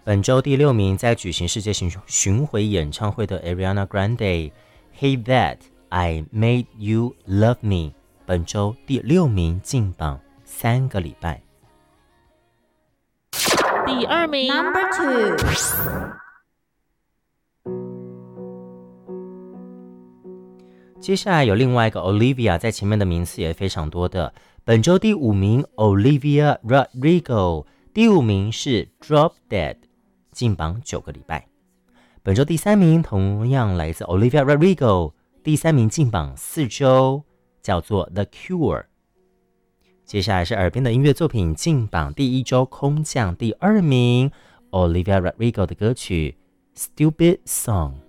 本周第6名，在举行世界巡回演唱会的 Ariana Grande Hate That I Made You Love Me， 本周第6名，进榜3个礼拜。 第2名 Number 2。 接下来有另外一个 Olivia， 在前面的名次也非常多的。本周第5名 Olivia Rodrigo， 第5名是 Drop Dead， 进榜9个礼拜。本周第3名同样来自 Olivia Rodrigo， 第3名进榜4周，叫做 The Cure。 接下来是耳边的音乐作品，进榜第1周空降第2名 Olivia Rodrigo 的歌曲 Stupid Song。